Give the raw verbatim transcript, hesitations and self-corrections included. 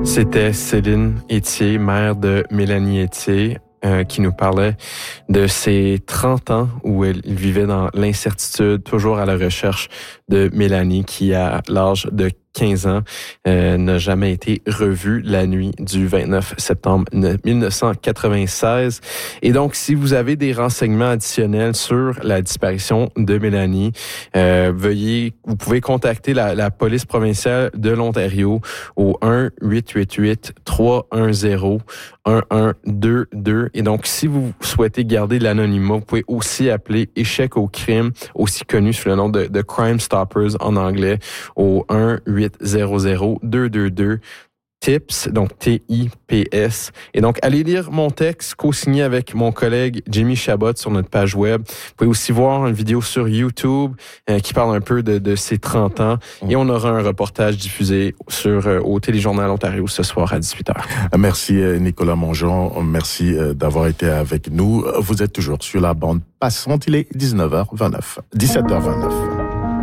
C'était Céline Étier, mère de Mélanie Étier, euh, qui nous parlait de ses trente ans où elle vivait dans l'incertitude, toujours à la recherche de Mélanie, qui, à l'âge de quinze ans, euh, n'a jamais été revue la nuit du vingt-neuf septembre dix-neuf cent quatre-vingt-seize. Et donc, si vous avez des renseignements additionnels sur la disparition de Mélanie, euh, veuillez, vous pouvez contacter la, la police provinciale de l'Ontario au un huit huit huit trois un zéro un un deux deux. Et donc, si vous souhaitez garder l'anonymat, vous pouvez aussi appeler Échec au crime, aussi connu sous le nom de, de Crime Stoppers en anglais, au un huit zéro zéro deux deux deux tips, donc T I P S. Et donc, allez lire mon texte co-signé avec mon collègue Jimmy Chabot sur notre page web. Vous pouvez aussi voir une vidéo sur YouTube euh, qui parle un peu de, de ses trente ans. Et on aura un reportage diffusé sur euh, au Téléjournal Ontario ce soir à dix-huit heures. Merci Nicolas Mongeon. Merci d'avoir été avec nous. Vous êtes toujours sur la bande passante. Il est dix-neuf heures vingt-neuf. dix-sept heures vingt-neuf.